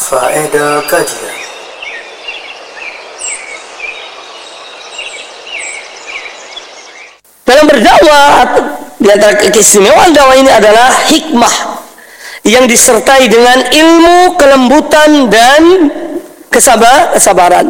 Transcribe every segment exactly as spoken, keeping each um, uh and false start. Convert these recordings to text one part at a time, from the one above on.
Faedah kajian. Dalam berdakwah, di antara keistimewaan dakwah ini adalah hikmah yang disertai dengan ilmu, kelembutan, dan kesabar, kesabaran.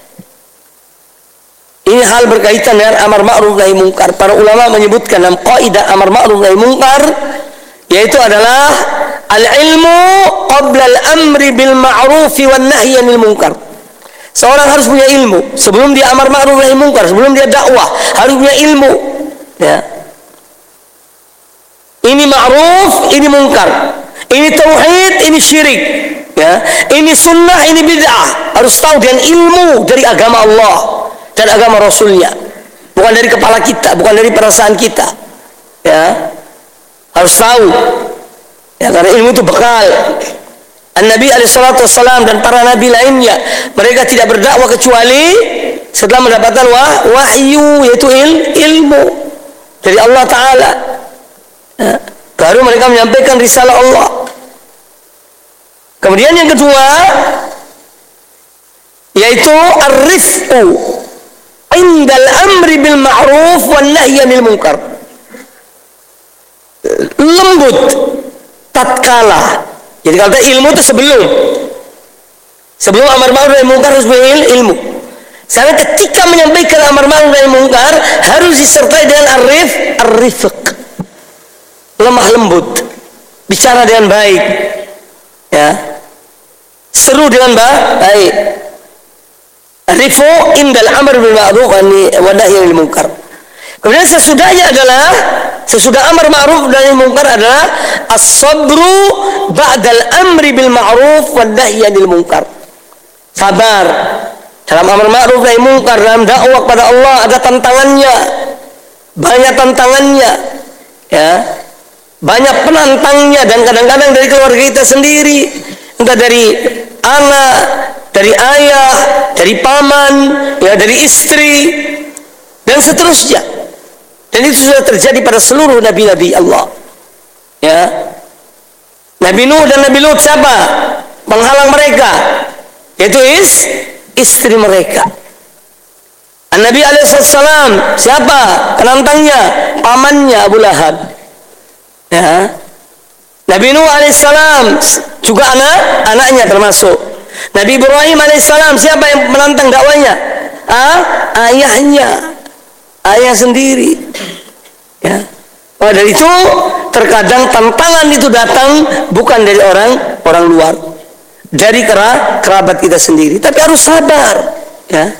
Ini hal berkaitan dengan amar ma'ruf nahi mungkar. Para ulama menyebutkan dalam kaidah amar ma'ruf nahi mungkar, yaitu adalah al-ilmu qabla al-amri bil ma'rufi wan nahyi anil munkar. Seorang harus punya ilmu sebelum dia amar ma'ruf nahi mungkar, sebelum dia dakwah harus punya ilmu. Ya. Ini ma'ruf, ini mungkar. Ini tauhid, ini syirik. Ya. Ini sunnah, ini bid'ah. Harus tahu dengan ilmu dari agama Allah dan agama Rasulnya, bukan dari kepala kita, bukan dari perasaan kita. Ya, harus tahu. Ya, karena ilmu itu bekal. An-Nabi alaihi salatu wassalam dan para nabi lainnya, mereka tidak berdakwah kecuali setelah mendapatkan wah, wahyu, yaitu il, ilmu dari Allah Ta'ala. Ya, baru mereka menyampaikan risalah Allah. Kemudian yang kedua, yaitu ar-rifqu indal amri bil ma'ruf wan nahyi anil munkar. Lembut tatkala. Jadi kalau ilmu itu sebelum sebelum amar ma'ruf nahi munkar harus ilmu. Karena ketika menyampaikan amar ma'ruf nahi munkar harus disertai dengan arif, ar-rifq. Lemah lembut. Bicara dengan baik. Ya. Seru dengan baik. Rifu indal amr bil ma'ruf wa nahy anil munkar. Kemudian sesudahnya adalah sesudah amar ma'ruf dan nahi munkar adalah as-sabru ba'dal amri bil ma'ruf wa nahy anil munkar. Sabar dalam amar ma'ruf nahi munkar, dalam dakwah kepada Allah ada tantangannya. Banyak tantangannya. Ya. Banyak penantangnya, dan kadang-kadang dari keluarga kita sendiri, entah dari anak, dari ayah, dari paman, ya, dari istri, dan seterusnya. Dan itu sudah terjadi pada seluruh nabi-nabi Allah. Ya, Nabi Nuh dan Nabi Lut siapa penghalang mereka? Yaitu is istri mereka. An-Nabi alaihissalam siapa penantangnya? Pamannya Abu Lahab. Ya, Nabi Nuh alaihissalam juga anak anaknya termasuk. Nabi Ibrahim alaihissalam siapa yang menantang dakwanya? Ah, ayahnya, ayah sendiri. Ya. Oh, dari itu terkadang tantangan itu datang bukan dari orang orang luar, dari kera, kerabat kita sendiri. Tapi harus sabar. Ya.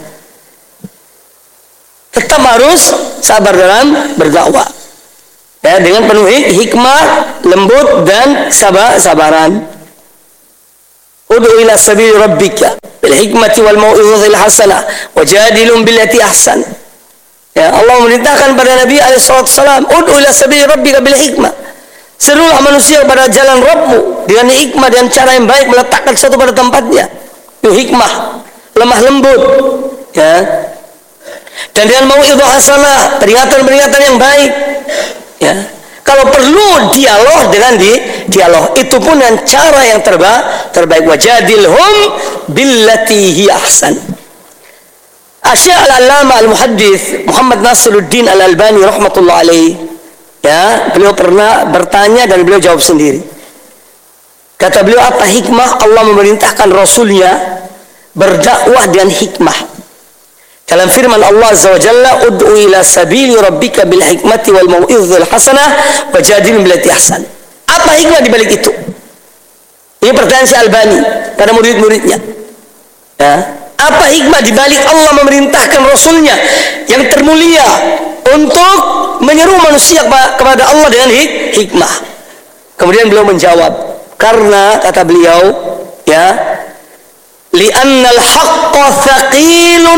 Tetap harus sabar dalam berdakwah. Ya, dengan penuh hikmah, lembut, dan sabar, sabaran. Ud'u ila sabili rabbika bil hikmati wal mau'izatil hasanah wajadilhum billati ahsan. Ya, Allah memerintahkan pada Nabi alaihi salatu wasallam, ud'u ila sabili rabbika bil hikmah. Serulah manusia pada jalan Rabbmu dengan hikmah dan cara yang baik, meletakkan sesuatu pada tempatnya. Itu hikmah, lemah lembut, ya. Dan dengan mau'izah hasanah, peringatan-peringatan yang baik. Ya, kalau perlu dialog dengan di dialog, itu pun dengan cara yang terba, terbaik. Wajadilhum billati hi ahsan. Asy-Syaikh al-Allamah al-Muhaddits Muhammad Nasiruddin Al-Albani rahmatullah alaih, ya, beliau pernah bertanya dan beliau jawab sendiri. Kata beliau, apa hikmah Allah memerintahkan Rasulnya berdakwah dengan hikmah? Dalam firman Allah Azza wa Jalla, ud'u ila sabili rabbika bil hikmati wal mau'izatil hasanah wajadilhum billati ahsan. Apa hikmah di balik itu? Ini pertanyaan si Albani pada murid-muridnya. Ya. Apa hikmah di balik Allah memerintahkan Rasulnya yang termulia untuk menyeru manusia kepada Allah dengan hik hikmah? Kemudian beliau menjawab, karena kata beliau, ya, li'annal haqqa thaqilun